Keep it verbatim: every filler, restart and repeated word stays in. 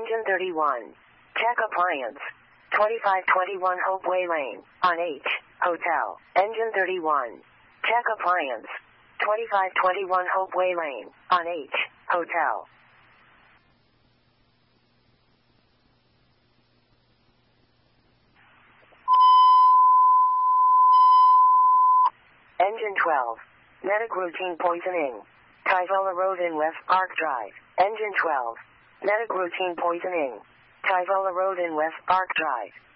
Engine thirty-one. Check appliance. twenty-five twenty-one Hopeway Lane, on H, Hotel. Engine thirty-one. Check appliance. twenty-five twenty-one Hopeway Lane, on H, Hotel. Engine twelve. Medic routine poisoning. Tyvola Road in West Park Drive. Engine twelve. Medic routine poisoning. Tyvola Road in West Park Drive.